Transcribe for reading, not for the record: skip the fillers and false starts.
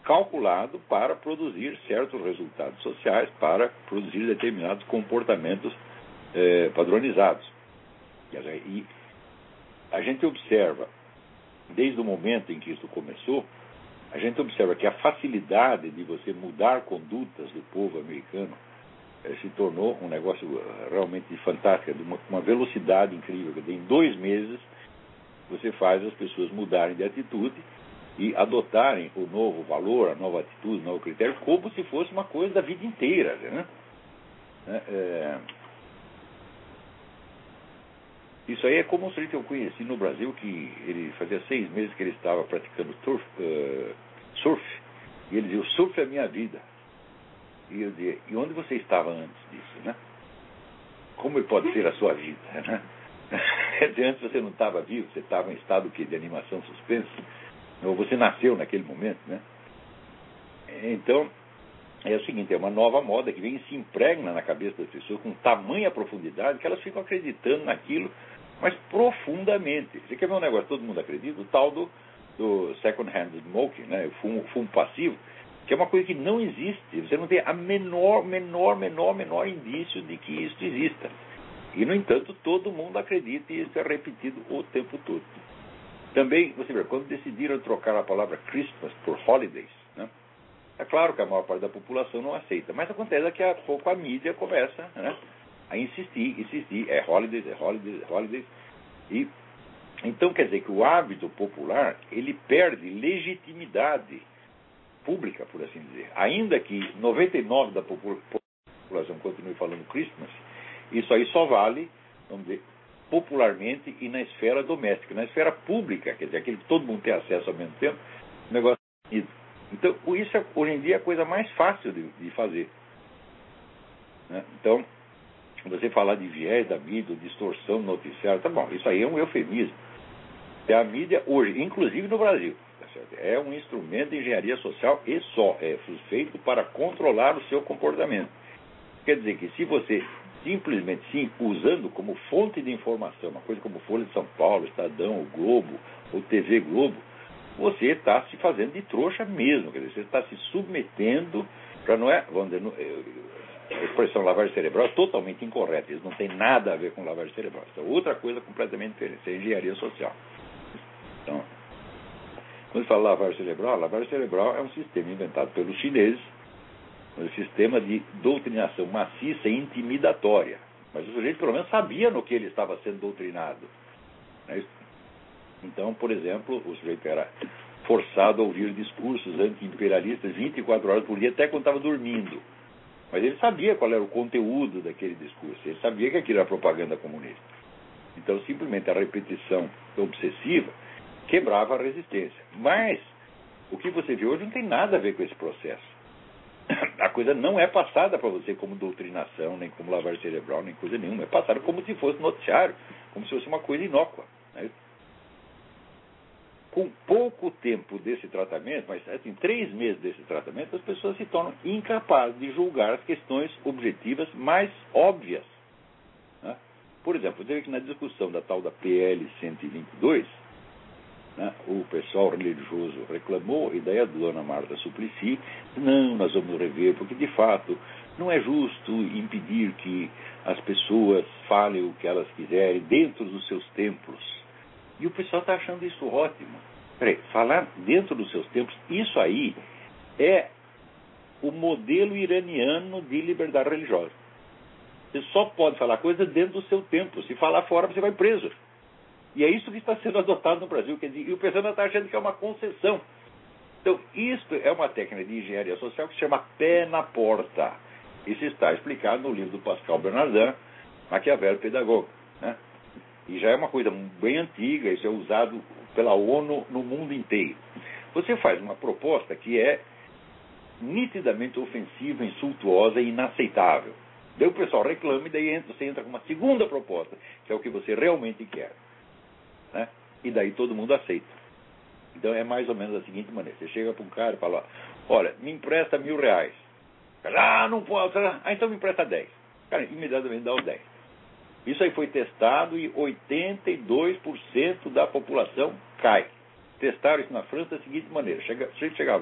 calculado para produzir certos resultados sociais, para produzir determinados comportamentos padronizados. E a gente observa, desde o momento em que isso começou, a gente observa que a facilidade de você mudar condutas do povo americano se tornou um negócio realmente fantástico, de uma velocidade incrível. Em 2 meses, você faz as pessoas mudarem de atitude e adotarem o novo valor, a nova atitude, o novo critério, como se fosse uma coisa da vida inteira, né? Isso aí é como um sujeito que eu conheci no Brasil, que ele fazia 6 meses que ele estava praticando surf, e ele dizia: o surf é a minha vida. E eu dizia: e onde você estava antes disso, né? Como ele pode ser a sua vida, né? Antes você não estava vivo, você estava em estado de animação suspensa, ou você nasceu naquele momento, né? Então, é o seguinte, é uma nova moda que vem e se impregna na cabeça das pessoas com tamanha profundidade que elas ficam acreditando naquilo, mas profundamente. Você quer ver um negócio que todo mundo acredita? O tal do second-hand smoking, né? O fumo passivo, que é uma coisa que não existe. Você não tem a menor indício de que isso exista. E, no entanto, todo mundo acredita e isso é repetido o tempo todo. Também, você vê, quando decidiram trocar a palavra Christmas por holidays, né? É claro que a maior parte da população não aceita, mas acontece daqui a pouco a mídia começa, né, a insistir, é holidays. E, então quer dizer que o hábito popular, ele perde legitimidade pública, por assim dizer. Ainda que 99% da população continue falando Christmas, isso aí só vale, vamos dizer, popularmente e na esfera doméstica. Na esfera pública, quer dizer, aquele que todo mundo tem acesso ao mesmo tempo, o negócio é. Então, isso hoje em dia é a coisa mais fácil de fazer, né? Então, você falar de viés da mídia, distorção do noticiário, tá bom, isso aí é um eufemismo. A mídia hoje, inclusive no Brasil, tá certo? É um instrumento de engenharia social e só é feito para controlar o seu comportamento. Quer dizer que se você simplesmente, sim, usando como fonte de informação, uma coisa como Folha de São Paulo, Estadão, o Globo, ou TV Globo, você está se fazendo de trouxa mesmo, quer dizer, você está se submetendo para, não é, vamos dizer, a expressão lavagem cerebral é totalmente incorreta, isso não tem nada a ver com lavagem cerebral, isso é outra coisa completamente diferente, isso é engenharia social. Então, quando se fala lavagem cerebral é um sistema inventado pelos chineses, um sistema de doutrinação maciça e intimidatória, mas o sujeito pelo menos sabia no que ele estava sendo doutrinado, né? Então, por exemplo, o sujeito era forçado a ouvir discursos anti-imperialistas 24 horas por dia, até quando estava dormindo. Mas ele sabia qual era o conteúdo daquele discurso, ele sabia que aquilo era propaganda comunista. Então, simplesmente a repetição obsessiva quebrava a resistência. Mas, o que você vê hoje não tem nada a ver com esse processo. A coisa não é passada para você como doutrinação, nem como lavagem cerebral, nem coisa nenhuma. É passada como se fosse noticiário, como se fosse uma coisa inócua, né? Com pouco tempo desse tratamento, mas assim, 3 meses desse tratamento, as pessoas se tornam incapazes de julgar as questões objetivas mais óbvias, né? Por exemplo, eu diria que na discussão da tal da PL 122, né, o pessoal religioso reclamou, e daí a dona Marta Suplicy, não, nós vamos rever, porque de fato não é justo impedir que as pessoas falem o que elas quiserem dentro dos seus templos. E o pessoal está achando isso ótimo. Peraí, falar dentro dos seus templos, isso aí é o modelo iraniano de liberdade religiosa. Você só pode falar coisa dentro do seu templo. Se falar fora, você vai preso. E é isso que está sendo adotado no Brasil. Quer dizer, e o pessoal está achando que é uma concessão. Então, isso é uma técnica de engenharia social que se chama pé na porta. Isso está explicado no livro do Pascal Bernardin, Maquiavel Pedagogo, né? E já é uma coisa bem antiga, isso é usado pela ONU no mundo inteiro. Você faz uma proposta que é nitidamente ofensiva, insultuosa e inaceitável. Daí o pessoal reclama e daí você entra com uma segunda proposta, que é o que você realmente quer, né? E daí todo mundo aceita. Então é mais ou menos da seguinte maneira. Você chega para um cara e fala: olha, me empresta R$1.000. Ah, não pode. Ah, então me empresta 10. Cara, imediatamente dá os 10. Isso aí foi testado e 82% da população cai. Testaram isso na França da seguinte maneira. Chegava